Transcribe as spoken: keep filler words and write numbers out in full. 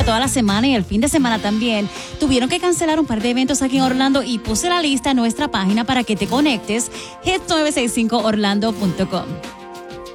toda la semana y el fin de semana también tuvieron que cancelar un par de eventos aquí en Orlando y puse la lista en nuestra página para que te conectes, hits nueve seis cinco orlando punto com.